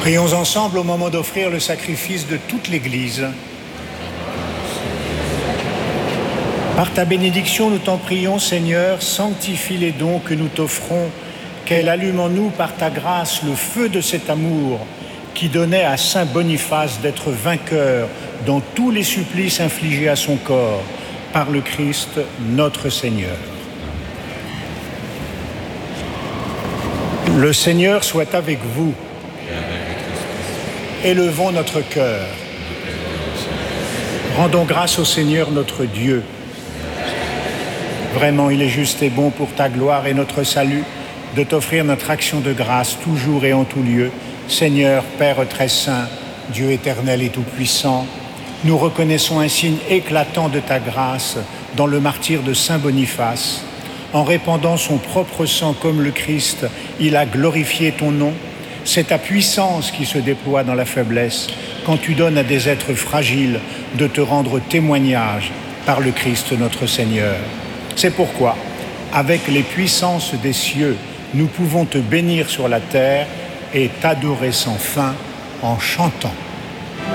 Prions ensemble au moment d'offrir le sacrifice de toute l'Église. Par ta bénédiction, nous t'en prions, Seigneur, sanctifie les dons que nous t'offrons, qu'elle allume en nous par ta grâce le feu de cet amour qui donnait à saint Boniface d'être vainqueur dans tous les supplices infligés à son corps, par le Christ notre Seigneur. Le Seigneur soit avec vous. Élevons notre cœur. Rendons grâce au Seigneur notre Dieu. Vraiment, il est juste et bon pour ta gloire et notre salut de t'offrir notre action de grâce toujours et en tout lieu. Seigneur, Père très saint, Dieu éternel et tout-puissant, nous reconnaissons un signe éclatant de ta grâce dans le martyre de saint Boniface. En répandant son propre sang comme le Christ, il a glorifié ton nom. C'est ta puissance qui se déploie dans la faiblesse quand tu donnes à des êtres fragiles de te rendre témoignage par le Christ notre Seigneur. C'est pourquoi, avec les puissances des cieux, nous pouvons te bénir sur la terre et t'adorer sans fin en chantant.